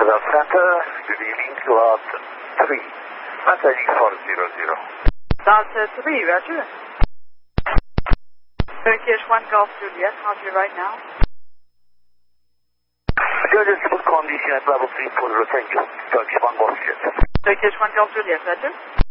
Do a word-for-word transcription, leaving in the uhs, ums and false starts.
Roosevelt Center, good evening, slot three. Maintaining four zero zero. Delta three, roger. Turkish one Golf Juliet, roger right now. Good, stable condition at level three, full thank you. Turkish one Golf Juliet. Turkish one Golf Juliet, roger.